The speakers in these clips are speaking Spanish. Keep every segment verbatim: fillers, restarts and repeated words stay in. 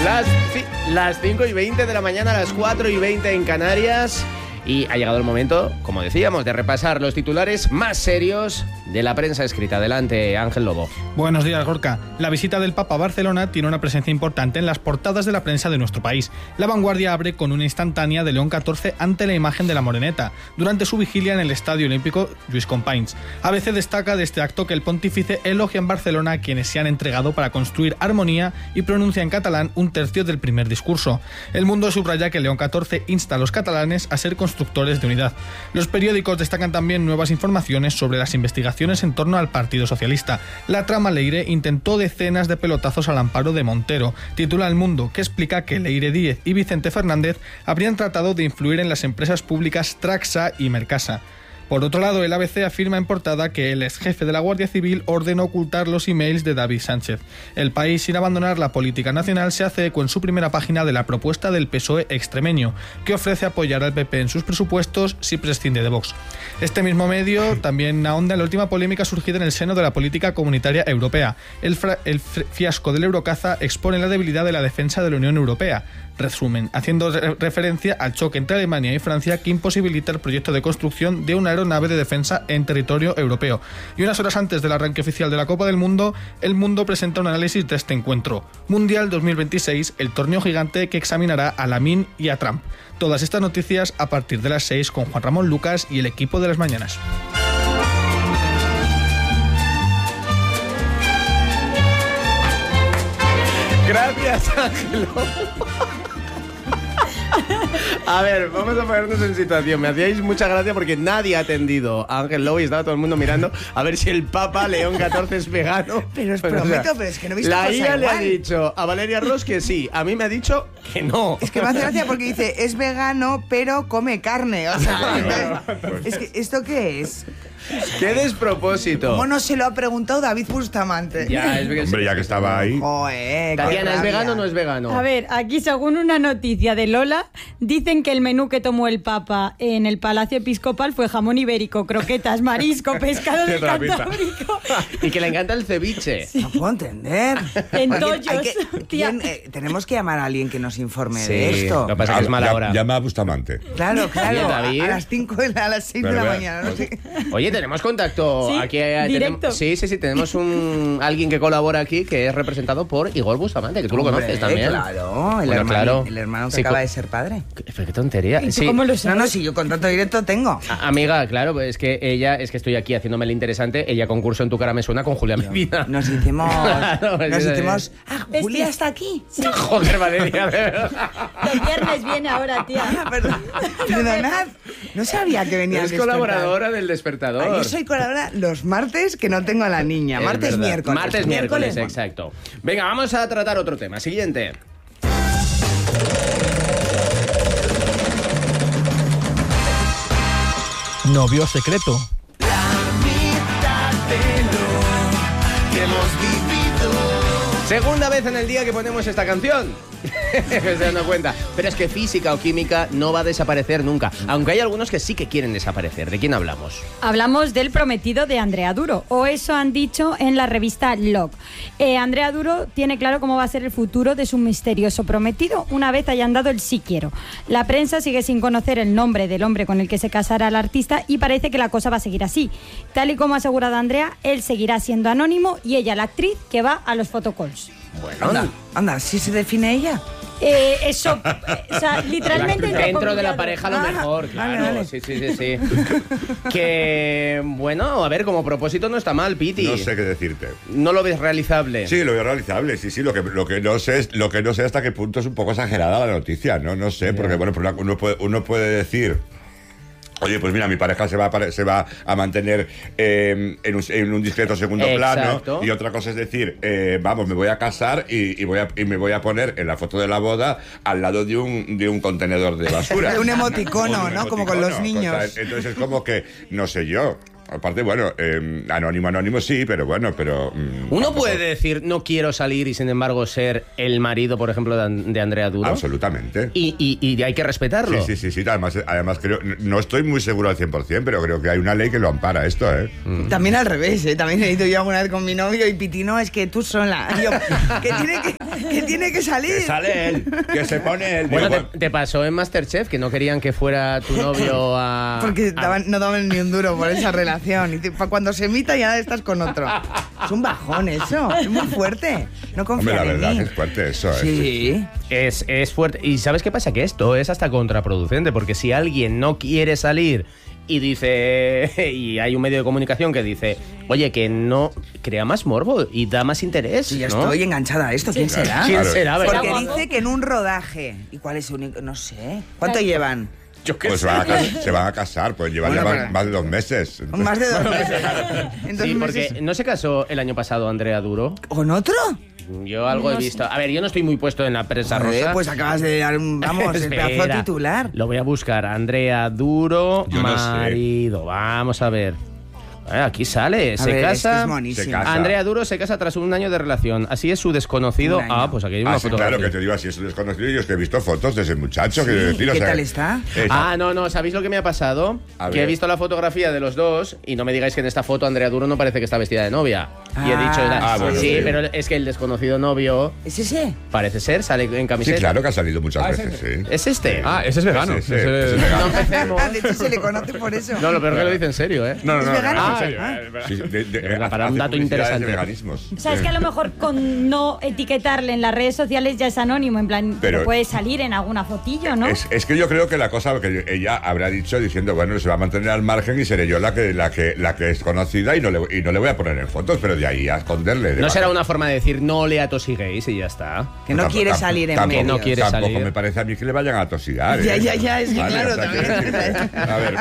Las, las cinco y veinte de la mañana, las cuatro y veinte en Canarias. Y ha llegado el momento, como decíamos, de repasar los titulares más serios de la prensa escrita. Adelante, Ángel Lobo. Buenos días, Gorka. La visita del Papa a Barcelona tiene una presencia importante en las portadas de la prensa de nuestro país. La Vanguardia abre con una instantánea de León catorce ante la imagen de la Moreneta, durante su vigilia en el Estadio Olímpico Lluís Companys. A B C destaca de este acto que el pontífice elogia en Barcelona a quienes se han entregado para construir armonía y pronuncia en catalán un tercio del primer discurso. El Mundo subraya que León catorce insta a los catalanes a ser constructores de unidad. Los periódicos destacan también nuevas informaciones sobre las investigaciones en torno al Partido Socialista. La trama Leire intentó decenas de pelotazos al amparo de Montero. Titula El Mundo, que explica que Leire Díez y Vicente Fernández habrían tratado de influir en las empresas públicas Traxa y Mercasa. Por otro lado, el A B C afirma en portada que el ex jefe de la Guardia Civil ordenó ocultar los emails de David Sánchez. El País, sin abandonar la política nacional, se hace eco en su primera página de la propuesta del P S O E extremeño, que ofrece apoyar al P P en sus presupuestos si prescinde de Vox. Este mismo medio también ahonda en la última polémica surgida en el seno de la política comunitaria europea. El, fra- el fiasco del Eurocaza expone la debilidad de la defensa de la Unión Europea. Resumen, haciendo re- referencia al choque entre Alemania y Francia que imposibilita el proyecto de construcción de una aeronave de defensa en territorio europeo. Y unas horas antes del arranque oficial de la Copa del Mundo, El Mundo presenta un análisis de este encuentro. Mundial dos mil veintiséis, el torneo gigante que examinará a Lamine y a Trump. Todas estas noticias a partir de las seis con Juan Ramón Lucas y el equipo de las mañanas. Gracias, Ángel. A ver, vamos a ponernos en situación. Me hacíais mucha gracia porque nadie ha atendido a Ángel Lobo y estaba todo el mundo mirando a ver si el Papa León catorce es vegano. Pero os Pues, prometo, o sea, pero es que no he visto la cosa I A le ha igual. dicho a Valeria Ross que sí, a mí me ha dicho que no. Es que me hace gracia porque dice, es vegano, pero come carne. O sea, es que, ¿esto qué es? ¡Qué despropósito! ¿Cómo no se lo ha preguntado David Bustamante? Ya, es que- Hombre, ya que estaba ahí. Joder, qué Tatiana, ¿es rabia. vegano o no es vegano? A ver, aquí según una noticia de Lola, dicen que el menú que tomó el Papa en el Palacio Episcopal fue jamón ibérico, croquetas, marisco, pescado del Tiene toda la Cantábrico. Y que le encanta el ceviche. No puedo entender. En Oye, tollos, hay que- tía. ¿quién, eh, tenemos que llamar a alguien que nos informe Sí, de esto. lo que pasa es que es mala Ya- hora. Llama a Bustamante. Claro, claro. Oye, A, David. a las cinco de la, a las seis de la Pero, mañana. No sé. Oye, tenemos contacto Sí, aquí. eh, directo. tenemos- sí, sí, sí, tenemos un alguien que colabora aquí que es representado por Igor Bustamante, que tú lo Hombre, conoces también. Claro, el, Bueno, hermano, claro. el hermano que Sí, acaba co- de ser padre. ¿Qué, pero qué tontería. ¿Y tú Sí. cómo lo No, sabes? no, si yo contacto directo tengo. A- Amiga, claro, pues es que ella, es que estoy aquí haciéndome el interesante, ella concurso en Tu cara me suena con Julia Medina. Nos hicimos. Claro, nos es- hicimos. Ah, Es Julia que- está aquí. Joder, Valeria, de verdad. Los viernes viene ahora, tía. Ah, perdón. Perdonad. No sabía que venía al Es despertar. colaboradora del Despertador. Ah, yo soy colaboradora los martes que no tengo a la niña. Es Martes, verdad. miércoles. Martes, miércoles, bueno. exacto. Venga, vamos a tratar otro tema. Siguiente. Novio secreto. Segunda vez en el día que ponemos esta canción. Me estoy dando cuenta. Pero es que física o química no va a desaparecer nunca. Aunque hay algunos que sí que quieren desaparecer. ¿De quién hablamos? Hablamos del prometido de Andrea Duro, o eso han dicho en la revista Log. Eh, Andrea Duro tiene claro cómo va a ser el futuro de su misterioso prometido una vez hayan dado el sí quiero. La prensa sigue sin conocer el nombre del hombre con el que se casará el artista y parece que la cosa va a seguir así. Tal y como ha asegurado Andrea, él seguirá siendo anónimo y ella la actriz que va a los photocalls. Bueno, Anda, anda, ¿sí se define ella? Eh, eso, eh, o sea, literalmente dentro de la entrecomillado. pareja lo Ah, mejor, vale, claro. vale. Sí, sí, sí, sí. Que, bueno, a ver, como propósito no está mal, Piti. No sé qué decirte. ¿No lo ves realizable? Sí, lo veo realizable, sí, sí. Lo que, lo que no sé es, lo que no sé hasta qué punto es un poco exagerada la noticia, ¿no? No sé, porque bueno, pues una- uno puede, uno puede decir. Oye, pues mira, mi pareja se va a, pare- se va a mantener eh, en, un, en un discreto segundo Exacto. plano. Y otra cosa es decir, eh, vamos, me voy a casar y, y voy a, y me voy a poner en la foto de la boda al lado de un, de un contenedor de basura. Un emoticono, Un ¿no? Como con los emoticono, niños. cosa- entonces es como que, no sé yo. aparte, bueno, eh, anónimo, anónimo sí, pero bueno, pero... Mm, Uno tampoco- puede decir, no quiero salir y sin embargo ser el marido, por ejemplo, de, de Andrea Duro. Absolutamente. Y, y, y hay que respetarlo. Sí, sí, sí, sí. Además, además creo, no estoy muy seguro al cien por ciento, pero creo que hay una ley que lo ampara esto, ¿eh? También al revés, ¿eh? También he ido yo alguna vez con mi novio y Piti, no, es que tú sola. Y yo, que tiene que, que tiene que salir. Que sale él, que se pone él. Bueno, Digo, te, te pasó en Masterchef que no querían que fuera tu novio a... Porque a- daban- no daban ni un duro por esa relación. Y te- pa- cuando se emita ya estás con otro. Es un bajón eso, es muy fuerte. No hombre, confían la en verdad mí. que es fuerte eso, ¿eh? Sí. Es, es fuerte. ¿Y sabes qué pasa? Que esto es hasta contraproducente, porque si alguien no quiere salir y dice, y hay un medio de comunicación que dice, oye, que no crea más morbo y da más interés, Sí, ya ¿no? estoy enganchada a esto. ¿Quién será? ¿Quién Claro. será? ¿Verdad? Porque dice que en un rodaje. ¿Y cuál es el único? No sé. ¿Cuánto llevan? Yo qué Pues se sé. van, a casar, se van a casar, pues llevan Bueno, ya pero- más, más de dos meses. Más de dos meses. En dos Sí, meses. porque ¿no se casó el año pasado Andrea Duro? ¿Con otro? Yo algo he visto. A ver, yo no estoy muy puesto en la prensa Joder, rosa. pues acabas de dar un, vamos, el pedazo Espera, titular. Lo voy a buscar. Andrea Duro, Yo no sé. marido. Vamos a ver. Eh, aquí sale. A se ver, es que casa. es monísimo. Se casa. Andrea Duro se casa tras un año de relación. Así es su desconocido. Un año. Ah, pues aquí hay una Ah, sí, fotografía. claro que te digo así, es un desconocido. Yo es que he visto fotos de ese muchacho. quiero decir, o ¿Qué sea, tal está? eh, Ah, no, no, ¿sabéis lo que me ha pasado? A Que ver. he visto la fotografía de los dos y no me digáis que en esta foto Andrea Duro no parece que está vestida de novia. y he Ah, dicho, Ah, bueno, sí, sí. pero es que el desconocido novio ¿Es ese? parece ser, sale en sí, camiseta. claro que ha salido muchas Ah, veces, ese- sí. ¿Es este? Ah, ese es vegano. Ese, ese, Ese- ese es vegano. No empecemos. Ah, de hecho se le conoce por eso. No, lo peor que lo dice en serio, ¿eh? No, no, ¿Es no, vegano? no, en Ah, serio. ah. eh, verdad. Sí, de- de- Venga, para hace un dato publicidades interesante. de veganismos. Sabes que a lo mejor con no etiquetarle en las redes sociales ya es anónimo, en plan, pero, Pero- puede salir en alguna fotillo, ¿no? Es, es que yo creo que la cosa que ella habrá dicho diciendo, bueno, se va a mantener al margen y seré yo la que la que la que es conocida y no le, y no le voy a poner en fotos, pero de ahí a esconderle. de No baja- será una forma de decir no le atosiguéis y ya está. Que no Tampoco- quiere tampoco- salir en tampoco- Que no medios. quiere Tampoco salir. me parece a mí que le vayan a tosigar. Ya, ¿eh? ya, ya, es que claro, o sea, también. quiero decir, a ver,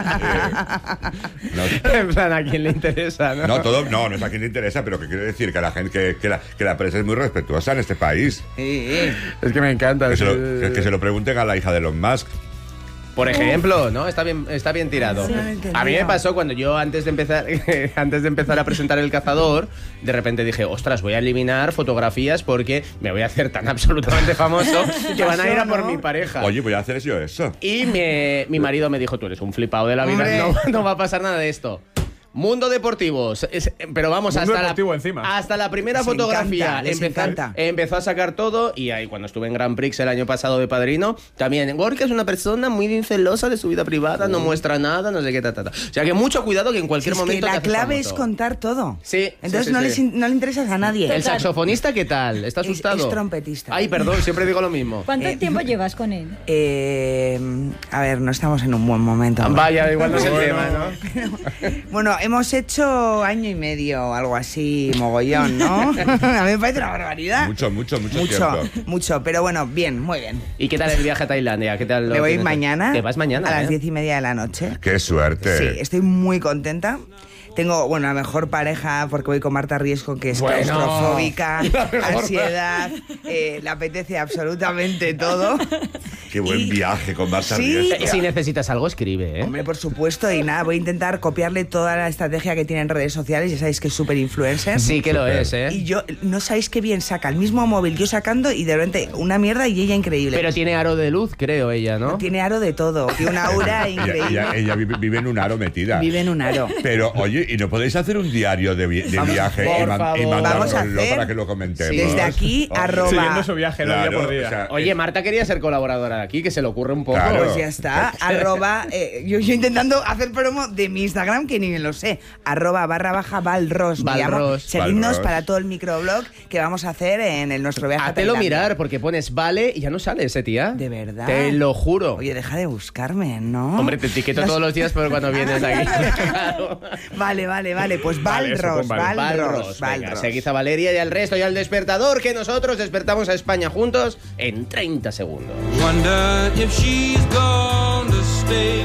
eh, no, En plan, ¿a quién le interesa, no? no, todo, no, no es a quien le interesa, pero que quiere decir que la gente, que, que la, que la prensa es muy respetuosa en este país. Sí, sí. Es que me encanta. Que se, lo, que, que se lo pregunten a la hija de Elon Musk. Por ejemplo, ¿no? Está bien, está bien tirado. Sí, no lo he entendido. A mí me pasó cuando yo antes de empezar, antes de empezar a presentar El Cazador, de repente dije, ostras, voy a eliminar fotografías porque me voy a hacer tan absolutamente famoso que van a ir a por ¿no? mi pareja. Oye, voy a hacer yo eso. Y me- mi marido me dijo, tú eres un flipado de la vida, Hombre. no, no va a pasar nada de esto. Mundo deportivo, es- pero vamos Mundo hasta deportivo la, encima. hasta la primera Les fotografía. encanta, les Empezar- encanta. empezó a sacar todo y ahí cuando estuve en Grand Prix el año pasado de padrino, también, Gorka es una persona muy celosa de su vida privada, no muestra nada, no sé qué, ta, ta, ta. O sea que mucho cuidado que en cualquier Es que momento te la haces clave es famoso. contar todo. Sí, Entonces sí, sí, no, sí. Les in- no le interesas a nadie. ¿El saxofonista qué tal? ¿Está Es- asustado? es trompetista. Ay, perdón, siempre digo lo mismo. ¿Cuánto Eh, tiempo llevas con él? Eh, a ver, no estamos en un buen momento. Vaya, igual no es el Bueno. tema, ¿no? Bueno, hemos hecho año y medio o algo así, mogollón, ¿no? A mí me parece una barbaridad. Mucho, mucho, mucho, mucho, tiempo. mucho, pero bueno, bien, muy bien. ¿Y qué tal el viaje a Tailandia? ¿Qué tal lo Me voy tienes? mañana. Te vas mañana, a las ¿eh? diez y media de la noche. Qué suerte. Sí, estoy muy contenta. Tengo, bueno, la mejor pareja porque voy con Marta Riesco, que es Bueno. claustrofóbica, La mejor. ansiedad, eh, le apetece absolutamente todo. Qué buen Y- viaje con Marta Sí. Riesco. Eh, Si necesitas algo, escribe, ¿eh? Hombre, por supuesto, y nada, voy a intentar copiarle toda la estrategia que tiene en redes sociales, ya sabéis que es súper influencer. Sí que lo Súper. es, ¿eh? Y yo, no sabéis qué bien saca el mismo móvil yo sacando y de repente una mierda y ella increíble. Pero tiene aro de luz, creo ella, ¿no? Tiene aro de todo, tiene una aura Ella, increíble. ella- ella vive, vive en un aro metida. Vive en un aro. Pero, oye, ¿y no podéis hacer un diario de, vi- de Vamos, viaje por y, man- y favor. Vamos a mandárnoslo hacer para que lo comentemos? desde aquí, Hombre, arroba- Siguiendo su viaje, ¿no? claro, Día por día. o sea, Oye, Marta quería ser colaboradora de aquí, que se le ocurre un poco. Claro. Pues ya está, arroba, eh, yo, yo intentando hacer promo de mi Instagram, que ni me lo sé, arroba barra baja Balros, me llamo. Balros. Seguidnos Balros. para todo el microblog que vamos a hacer en el nuestro viaje a Hátelo Tailandia. mirar, porque pones vale y ya no sale ese tía. ¿De verdad? Te lo juro. Oye, deja de buscarme, ¿no? Hombre, te etiqueto todos los días por cuando vienes aquí. Claro. Vale, vale, vale, pues Vale, eso, Balros, pon vale. Balros, Balros, venga, Balros. seguid a Valeria y al resto y al despertador, que nosotros despertamos a España juntos en treinta segundos. Wonder if she's gone to stay.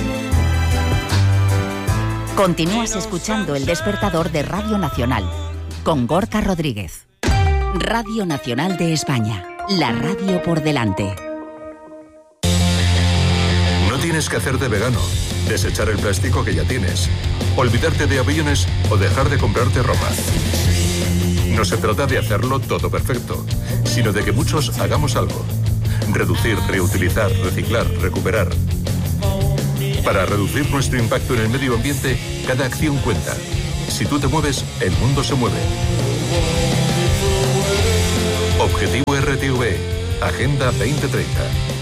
Continúas escuchando El Despertador de Radio Nacional con Gorka Rodríguez. Radio Nacional de España, la radio por delante. No tienes que hacerte vegano, desechar el plástico que ya tienes, olvidarte de aviones o dejar de comprarte ropa. No se trata de hacerlo todo perfecto, sino de que muchos hagamos algo. Reducir, reutilizar, reciclar, recuperar. Para reducir nuestro impacto en el medio ambiente, cada acción cuenta. Si tú te mueves, el mundo se mueve. Objetivo R T V, Agenda veinte treinta.